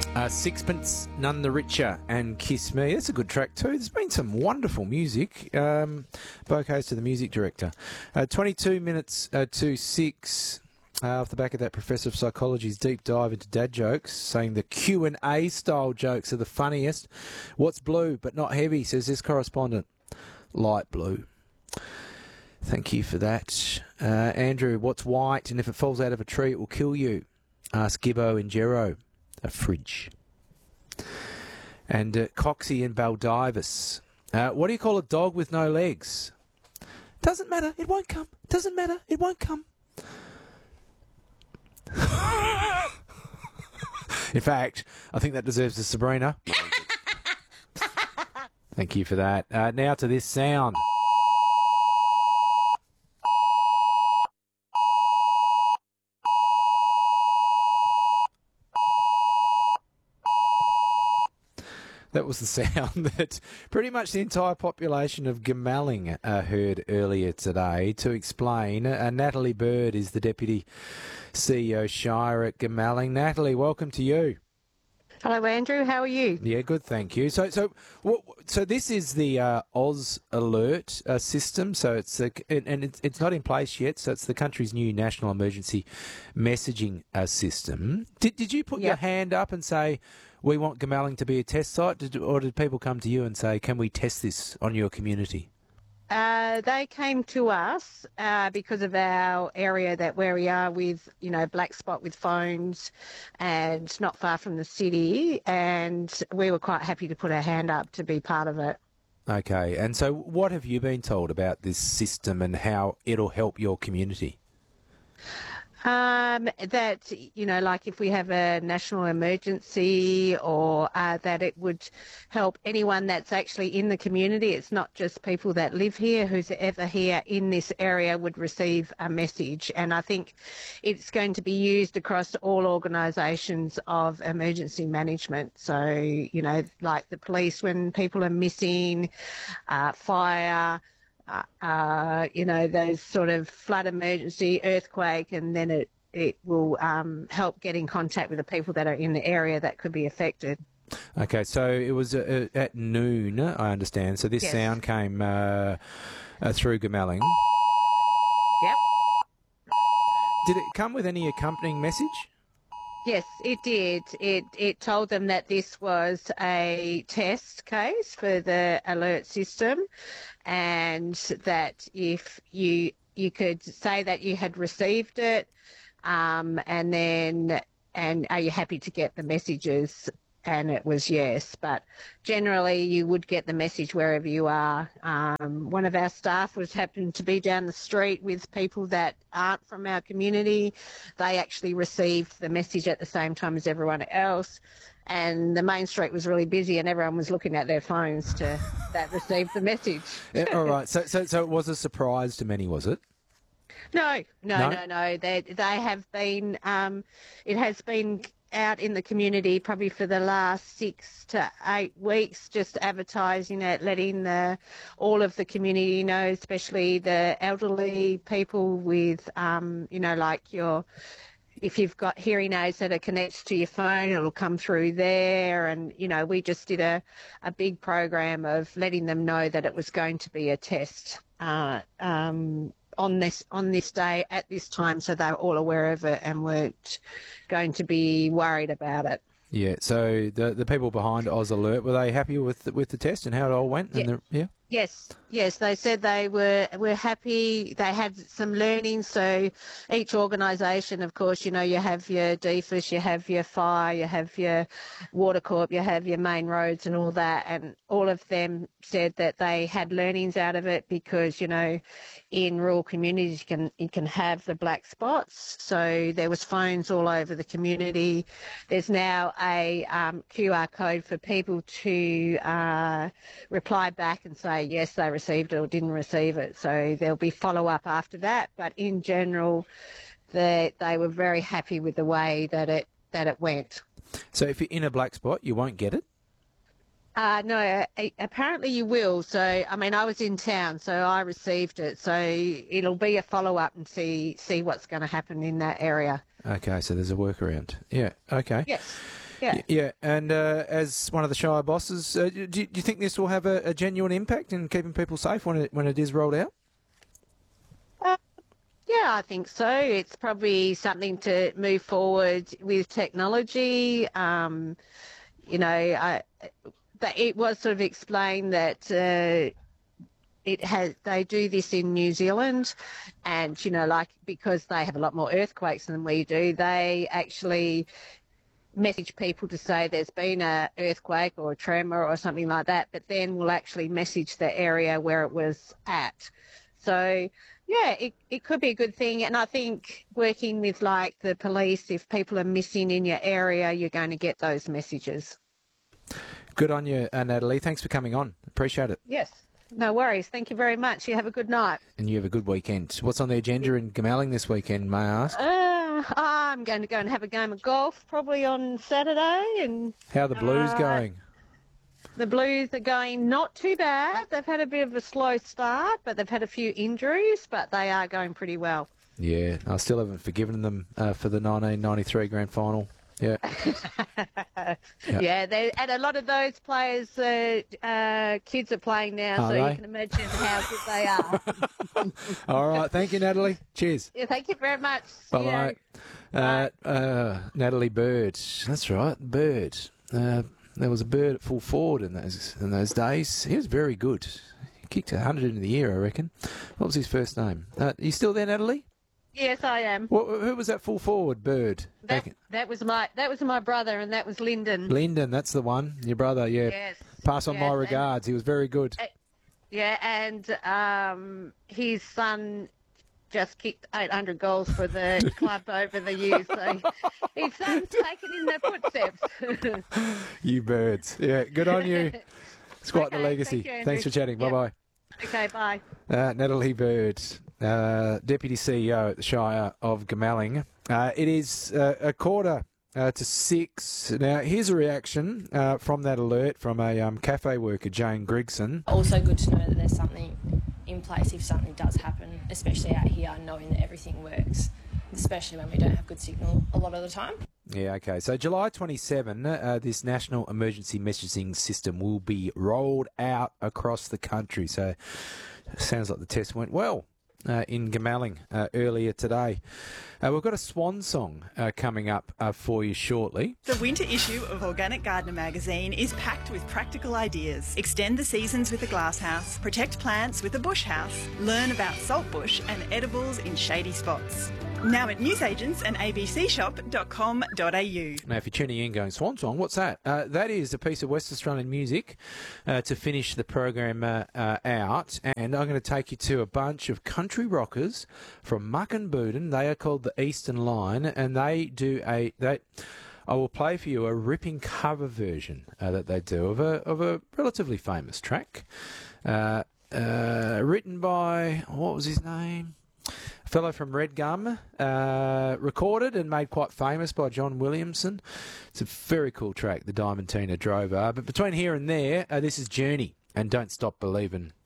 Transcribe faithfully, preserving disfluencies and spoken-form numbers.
Uh, Sixpence None the Richer and Kiss Me. That's a good track too. There's been some wonderful music. Um, bouquets to the music director. Uh, twenty-two minutes uh, to six. Uh, off the back of that, Professor of Psychology's deep dive into dad jokes, saying the Q and A style jokes are the funniest. What's blue but not heavy, says this correspondent. Light blue. Thank you for that. Uh, Andrew, what's white and if it falls out of a tree it will kill you? Ask Gibbo and Jero. A fridge. And uh, Coxie and Baldivis. Uh, what do you call a dog with no legs? Doesn't matter, it won't come. Doesn't matter, it won't come. In fact, I think that deserves a Sabrina. Thank you for that. Uh, now to this sound. That was the sound that pretty much the entire population of Gamalling uh, heard earlier today. To explain, uh, Natalie Bird is the Deputy C E O Shire at Gamalling. Natalie, welcome to you. Hello, Andrew. How are you? Yeah, good, thank you. So, so, what, so this is the uh, Oz Alert uh, system. So it's a, and it's, it's not in place yet. So it's the country's new national emergency messaging uh, system. Did did you put Yep. your hand up and say, we want Gamalling to be a test site, did, or did people come to you and say, can we test this on your community? Uh, they came to us uh, because of our area that where we are with, you know, black spot with phones and not far from the city, and we were quite happy to put our hand up to be part of it. Okay, and so what have you been told about this system and how it'll help your community? Um, that, you know, like if we have a national emergency or uh, that it would help anyone that's actually in the community. It's not just people that live here, who's ever here in this area would receive a message. And I think it's going to be used across all organisations of emergency management. So, you know, like the police when people are missing, uh, fire, Uh, uh, you know, those sort of flood emergency, earthquake, and then it, it will um, help get in contact with the people that are in the area that could be affected. Okay, so it was uh, at noon, I understand. So this Yes. sound came uh, uh, through Gamalling. Yep. Did it come with any accompanying message? Yes, it did. It it told them that this was a test case for the alert system, and that if you you could say that you had received it, um, and then and are you happy to get the messages? And it was yes, but generally you would get the message wherever you are. Um, one of our staff was happened to be down the street with people that aren't from our community. They actually received the message at the same time as everyone else, and the main street was really busy, and everyone was looking at their phones to that received the message. Yeah, all right. So, so, so it was a surprise to many, was it? No, no, No? no, no. They they have been. Um, it has been out in the community probably for the last six to eight weeks, just advertising it, letting the all of the community know, especially the elderly people with, um, you know, like your. If you've got hearing aids that are connected to your phone, it'll come through there. And, you know, we just did a, a big program of letting them know that it was going to be a test uh, um, on this on this day at this time, so they were all aware of it and weren't going to be worried about it. Yeah. So the the people behind Oz Alert, were they happy with the, with the test and how it all went? Yeah. And the, yeah. Yes, yes, they said they were were happy. They had some learning. So each organisation, of course, you know, you have your D F I S, you have your fire, you have your water corp, you have your main roads and all that. And all of them said that they had learnings out of it because, you know, in rural communities you can you can have the black spots. So there was phones all over the community. There's now a um, Q R code for people to uh, reply back and say yes, they received it or didn't receive it. So there'll be follow-up after that. But in general, they, they were very happy with the way that it that it went. So if you're in a black spot, you won't get it? Uh, no, uh, apparently you will. So, I mean, I was in town, so I received it. So it'll be a follow-up and see see what's going to happen in that area. Okay, so there's a workaround. Yeah, okay. Yes. Yeah. Y- Yeah, and uh, as one of the Shire bosses, uh, do, do you think this will have a, a genuine impact in keeping people safe when it when it is rolled out? Uh, yeah, I think so. It's probably something to move forward with technology. Um, you know, I, but it was sort of explained that uh, it has. They do this in New Zealand, and you know, like because they have a lot more earthquakes than we do, they actually message people to say there's been a earthquake or a tremor or something like that, but then we'll actually message the area where it was at. So yeah, it, it could be a good thing. And I think working with like the police, if people are missing in your area, you're going to get those messages. Good on you, uh, Natalie. Thanks for coming on. Appreciate it. Yes. No worries. Thank you very much. You have a good night. And you have a good weekend. What's on the agenda in Gamalling this weekend, may I ask? Uh, I'm going to go and have a game of golf probably on Saturday. And How are the Blues uh, going? The Blues are going not too bad. They've had a bit of a slow start, but they've had a few injuries, but they are going pretty well. Yeah, I still haven't forgiven them uh, for the nineteen ninety-three grand final. Yeah. yeah, yeah they, and a lot of those players, uh, uh, kids are playing now, Are so they? you can imagine how good they are. All right. Thank you, Natalie. Cheers. Yeah, thank you very much. See Bye-bye. you. Uh, uh, Natalie Bird. That's right, Bird. Uh, there was a Bird at full forward in those in those days. He was very good. He kicked one hundred into the year, I reckon. What was his first name? Uh, you still there, Natalie? Yes, I am. What, who was that full forward, Bird? That, Back- that was my that was my brother, and that was Lyndon. Lyndon, that's the one. Your brother, yeah. Yes. Pass on yes, my and- regards. He was very good. Yeah, and um, his son just kicked eight hundred goals for the club over the years. So his son's taken in their footsteps. You birds. Yeah, good on you. It's quite the Okay, legacy. thank you, Andrew. Thanks for chatting. Yep. Bye-bye. Okay, bye. Uh, Natalie Bird, uh, Deputy C E O at the Shire of Gamalling. Uh, it is uh, a quarter uh, to six. Now, here's a reaction uh, from that alert from a um, cafe worker, Jane Grigson. Also good to know that there's something in place if something does happen, especially out here, knowing that everything works, especially when we don't have good signal a lot of the time. Yeah, okay. So July twenty-seventh, uh, this national emergency messaging system will be rolled out across the country. So sounds like the test went well uh, in Gamalling uh, earlier today. Uh, we've got a swan song uh, coming up uh, for you shortly. The winter issue of Organic Gardener magazine is packed with practical ideas. Extend the seasons with a glasshouse, protect plants with a bush house, learn about saltbush and edibles in shady spots. Now at newsagents and a b c shop dot com dot a u. Now, if you're tuning in going, Swan Song, what's that? Uh, that is a piece of West Australian music uh, to finish the program uh, uh, out. And I'm going to take you to a bunch of country rockers from Muckenbooten. They are called the Eastern Line, and they do a... They, I will play for you a ripping cover version uh, that they do of a, of a relatively famous track. Uh, uh, written by... What was his name? A fellow from Redgum, uh, recorded and made quite famous by John Williamson. It's a very cool track, the Diamantina Drover. But between here and there, uh, this is Journey and Don't Stop Believin'.